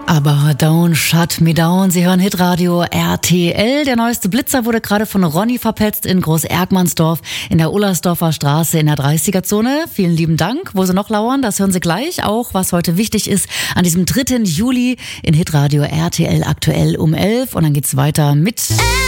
Aber don't shut me down. Sie hören Hitradio RTL. Der neueste Blitzer wurde gerade von Ronny verpetzt in Groß-Erkmannsdorf in der Ullersdorfer Straße in der 30er-Zone. Vielen lieben Dank. Wo Sie noch lauern, das hören Sie gleich. Auch was heute wichtig ist an diesem 3. Juli in Hitradio RTL aktuell um 11. Und dann geht's weiter mit